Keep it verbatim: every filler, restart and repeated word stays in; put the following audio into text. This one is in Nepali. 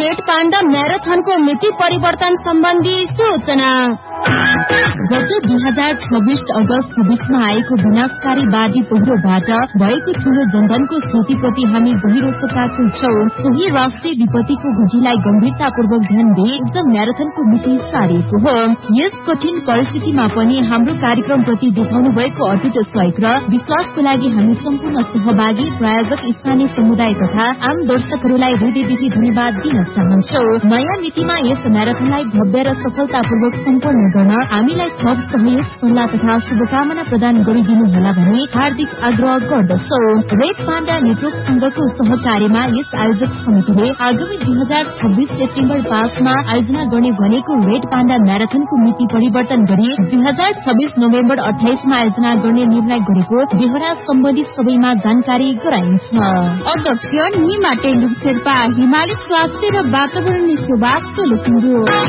रेड पाण्डा म्याराथनको मिति परिवर्तन सम्बन्धी सूचना। गत दुई हजार छब्बीस अगस्त छब्बीसमा आएको विनाशकारी बाढ़ी पहिरोबाट भएको ठूलो जनधनको स्थितिप्रति हामी गहिरो शोकाकुल छौं। सोही राष्ट्रिय विपत्तिको घुटीलाई गम्भीरतापूर्वक ध्यान दिई उक्त म्याराथनको मिति सारिएको हो। यस कठिन परिस्थितिमा पनि हाम्रो कार्यक्रमप्रति देखाउनु भएको अटुट सहयोग र विश्वासको लागि हामी सम्पूर्ण सहभागी प्रायोजक स्थानीय समुदाय तथा आम दर्शकहरूलाई हृदयदेखि धन्यवाद दिन चाहन्छौं। नयाँ मितिमा यस म्याराथनलाई भव्य र सफलतापूर्वक सम्पन्न गर्न हामीलाई थप सहयोग सल्लाह तथा शुभकामना प्रदान गरिदिनुहोला भनी हार्दिक आग्रह गर्दछौ। रेड पाण्डा नेटवर्क संघको सहकार्यमा यस आयोजक समितिले आगामी दुई हजार छब्बीस सेप्टेम्बर पाँचमा आयोजना गर्ने भनेको रेड पाण्डा म्याराथनको मिति परिवर्तन गरी दुई हजार छब्बीस नोभेम्बर अठाइसमा आयोजना गर्ने निर्णय गरेको बेहोरा सम्बन्धित सबैमा जानकारी गराइन्छ। अध्यक्ष निमा टेलुप शेर्पा, हिमाली स्वास्थ्य र वातावरणीय सेवा सोलुखुम्बु।